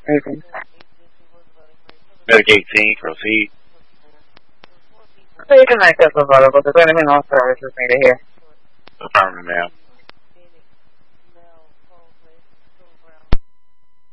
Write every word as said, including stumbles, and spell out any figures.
Anything. Medic eighteen, proceed. So you can make us available. Is there anything else services needed here? Affirmative, ma'am.